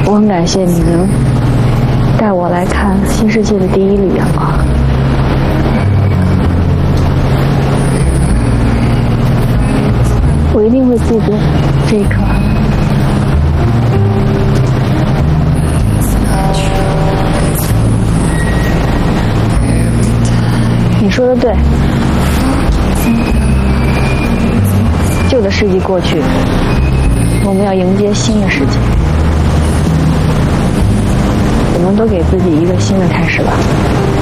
我很感谢你能带我来看新世界的第一缕阳光。我一定会记得这一刻。你说的对，旧的世纪过去，我们要迎接新的世纪。我们都给自己一个新的开始吧。